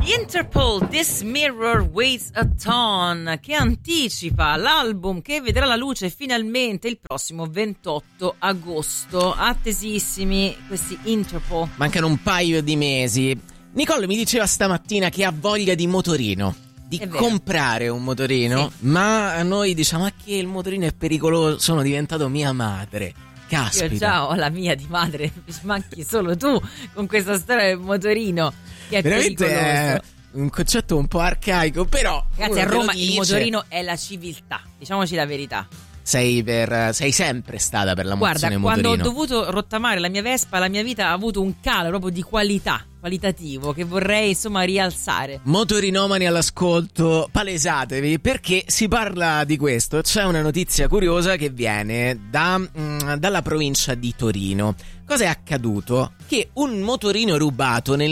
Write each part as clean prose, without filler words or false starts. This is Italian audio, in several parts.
Interpol, This Mirror Weighs a Ton, che anticipa l'album che vedrà la luce finalmente il prossimo 28 agosto. Attesissimi questi Interpol. Mancano un paio di mesi. Nicole mi diceva stamattina che ha voglia di motorino, di comprare un motorino, sì. Ma a noi diciamo che il motorino è pericoloso, sono diventato mia madre. Caspita. Io già ho la mia di madre, manchi solo tu con questa storia del motorino che è veramente pericoloso. È un concetto un po' arcaico, però ragazzi, a Roma il motorino è la civiltà, diciamoci la verità. Sei sempre stata per la mozione motorino. Guarda, quando ho dovuto rottamare la mia Vespa, la mia vita ha avuto un calo proprio di qualitativo che vorrei insomma rialzare. Motorinomani all'ascolto, palesatevi perché si parla di questo. C'è una notizia curiosa che viene dalla provincia di Torino. Cosa è accaduto? Che un motorino rubato nel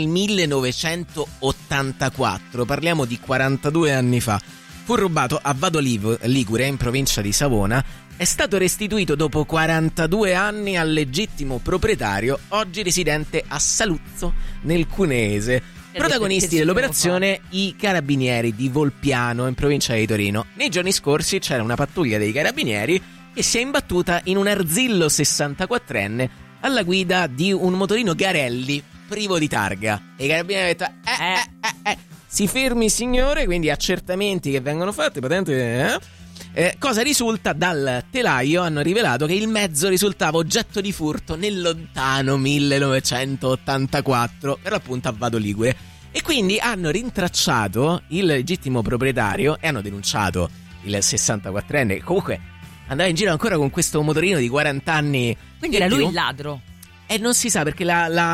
1984, parliamo di 42 anni fa, fu rubato a Vado Ligure, in provincia di Savona, è stato restituito dopo 42 anni al legittimo proprietario, oggi residente a Saluzzo, nel Cuneese. Protagonisti dell'operazione i carabinieri di Volpiano, in provincia di Torino. Nei giorni scorsi c'era una pattuglia dei carabinieri che si è imbattuta in un arzillo 64enne alla guida di un motorino Garelli, privo di targa. E i carabinieri hanno detto si fermi signore, quindi accertamenti che vengono fatti, patente. Cosa risulta? Dal telaio hanno rivelato che il mezzo risultava oggetto di furto nel lontano 1984, per l'appunto a Vado Ligure. E quindi hanno rintracciato il legittimo proprietario e hanno denunciato il 64enne, che comunque andava in giro ancora con questo motorino di 40 anni. Quindi era lui il ladro? Non si sa, perché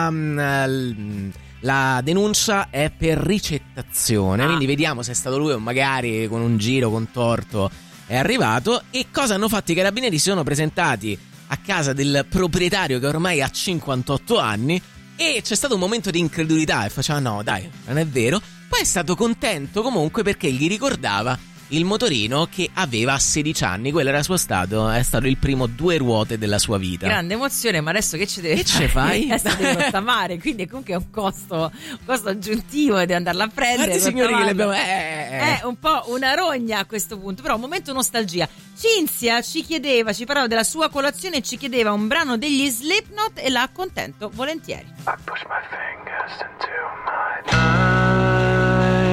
la denuncia è per ricettazione, quindi vediamo se è stato lui o magari con un giro contorto è arrivato. E cosa hanno fatto i carabinieri? Si sono presentati a casa del proprietario che ormai ha 58 anni e c'è stato un momento di incredulità e faceva no dai, non è vero. Poi è stato contento comunque perché gli ricordava il motorino che aveva a 16 anni. Quello era suo stato, è stato il primo 2 ruote della sua vita. Grande emozione, ma adesso che ci deve che ce fai? Adesso devi rottamare, quindi comunque è un costo aggiuntivo di andarla a prendere. Guarda signori che le abbiamo È un po' una rogna a questo punto, però un momento nostalgia. Cinzia ci parlava della sua colazione e ci chiedeva un brano degli Slipknot e l'ha accontento volentieri. I push my fingers into my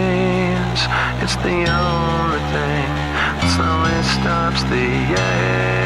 eyes. It's the only thing that slowly stops the ache.